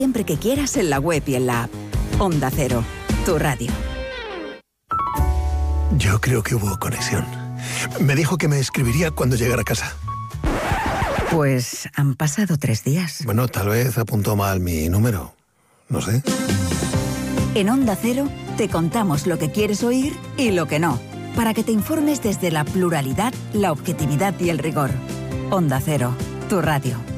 Siempre que quieras en la web y en la app. Onda Cero, tu radio. Yo creo que hubo conexión. Me dijo que me escribiría cuando llegara a casa. Pues han pasado 3 días. Bueno, tal vez apuntó mal mi número. No sé. En Onda Cero te contamos lo que quieres oír y lo que no, para que te informes desde la pluralidad, la objetividad y el rigor. Onda Cero, tu radio.